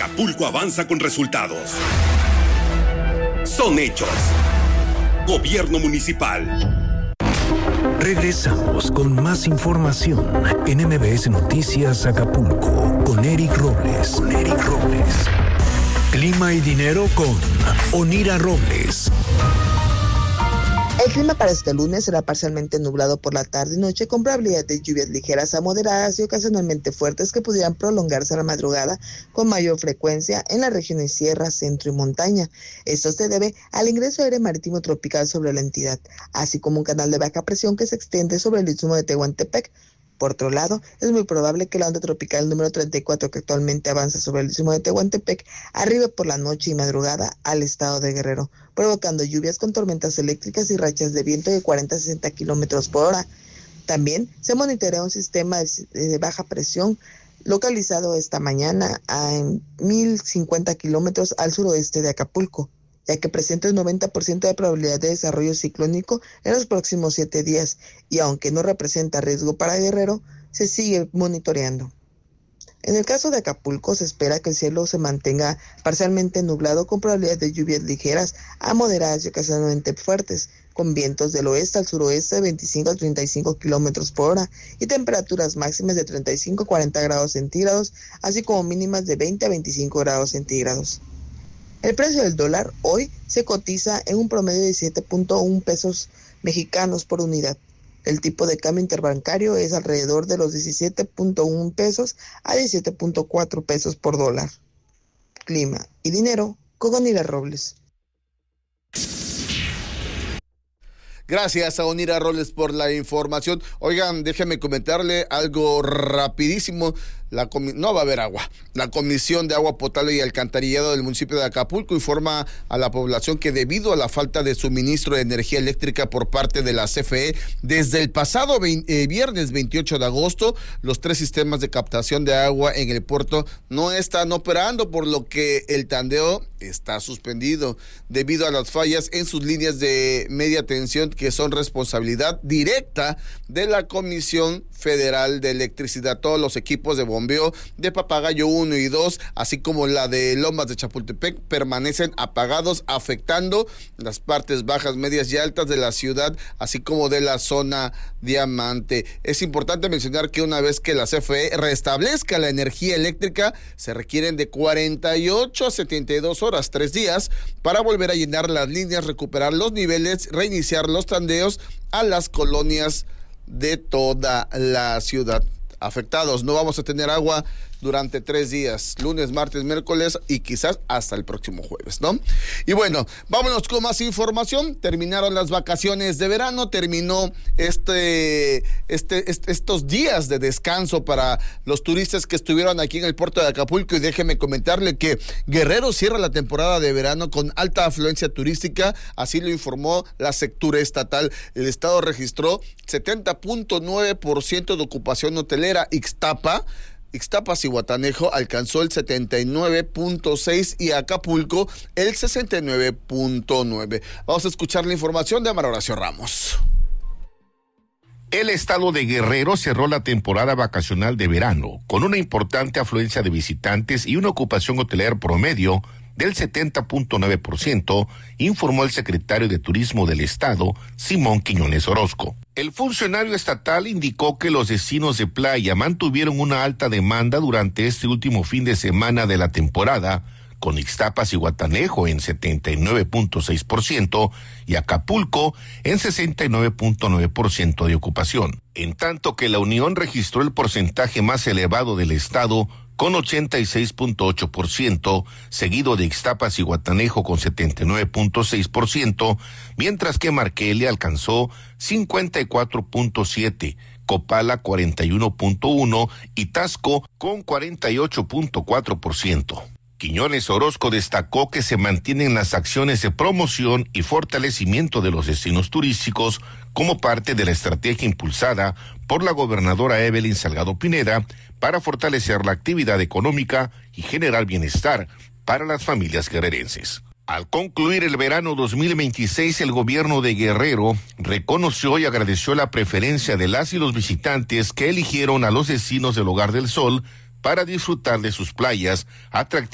Acapulco avanza con resultados. Son hechos. Gobierno municipal. Regresamos con más información en MBS Noticias Acapulco con Eric Robles. Clima y dinero con Onira Robles. El clima para este lunes será parcialmente nublado por la tarde y noche, con probabilidad de lluvias ligeras a moderadas y ocasionalmente fuertes que pudieran prolongarse a la madrugada con mayor frecuencia en las regiones sierra, centro y montaña. Esto se debe al ingreso de aire marítimo tropical sobre la entidad, así como un canal de baja presión que se extiende sobre el istmo de Tehuantepec. Por otro lado, es muy probable que la onda tropical número 34, que actualmente avanza sobre el istmo de Tehuantepec, arribe por la noche y madrugada al estado de Guerrero, provocando lluvias con tormentas eléctricas y rachas de viento de 40 a 60 kilómetros por hora. También se monitorea un sistema de baja presión localizado esta mañana a 1,050 kilómetros al suroeste de Acapulco, ya que presenta un 90% de probabilidad de desarrollo ciclónico en los próximos 7 días, y aunque no representa riesgo para Guerrero, se sigue monitoreando. En el caso de Acapulco, se espera que el cielo se mantenga parcialmente nublado con probabilidad de lluvias ligeras a moderadas y ocasionalmente fuertes, con vientos del oeste al suroeste de 25 a 35 kilómetros por hora y temperaturas máximas de 35 a 40 grados centígrados, así como mínimas de 20 a 25 grados centígrados. El precio del dólar hoy se cotiza en un promedio de 7.1 pesos mexicanos por unidad. El tipo de cambio interbancario es alrededor de los 17.1 pesos a 17.4 pesos por dólar. Clima y dinero con Onira Robles. Gracias a Onira Robles por la información. Oigan, déjenme comentarle algo rapidísimo. No va a haber agua. La Comisión de Agua Potable y Alcantarillado del municipio de Acapulco informa a la población que debido a la falta de suministro de energía eléctrica por parte de la CFE, desde el pasado viernes 28 de agosto, los 3 sistemas de captación de agua en el puerto no están operando, por lo que el tandeo está suspendido debido a las fallas en sus líneas de media tensión, que son responsabilidad directa de la Comisión Federal de Electricidad. Todos los equipos de bombeo de Papagayo 1 y 2, así como la de Lomas de Chapultepec, permanecen apagados, afectando las partes bajas, medias y altas de la ciudad, así como de la zona Diamante. Es importante mencionar que una vez que la CFE restablezca la energía eléctrica, se requieren de 48 a 72 horas, 3 días, para volver a llenar las líneas, recuperar los niveles, reiniciar los tandeos a las colonias de toda la ciudad. Afectados, no vamos a tener agua durante 3 días, lunes, martes, miércoles y quizás hasta el próximo jueves, ¿no? Y bueno, vámonos con más información. Terminaron las vacaciones de verano, terminó estos días de descanso para los turistas que estuvieron aquí en el puerto de Acapulco, y déjeme comentarle que Guerrero cierra la temporada de verano con alta afluencia turística, así lo informó la Sectura Estatal. El estado registró 70.9% de ocupación hotelera. Ixtapas y Guatanejo alcanzó el 79.6% y Acapulco el 69.9%. Vamos a escuchar la información de Amar Horacio Ramos. El estado de Guerrero cerró la temporada vacacional de verano con una importante afluencia de visitantes y una ocupación hotelera promedio del 70.9%, informó el secretario de Turismo del Estado, Simón Quiñones Orozco. El funcionario estatal indicó que los destinos de playa mantuvieron una alta demanda durante este último fin de semana de la temporada, con Ixtapas y Guatanejo en 79.6% y Acapulco en 69.9% de ocupación. En tanto que La Unión registró el porcentaje más elevado del estado, con 86.8%, seguido de Ixtapas y Guatanejo con 79.6%, mientras que Marquelia alcanzó 54.7%, Copala 41.1% y Tasco con 48.4%. Quiñones Orozco destacó que se mantienen las acciones de promoción y fortalecimiento de los destinos turísticos como parte de la estrategia impulsada por la gobernadora Evelyn Salgado Pineda para fortalecer la actividad económica y generar bienestar para las familias guerrerenses. Al concluir el verano 2026, el gobierno de Guerrero reconoció y agradeció la preferencia de las y los visitantes que eligieron a los destinos del Hogar del Sol para disfrutar de sus playas atractivas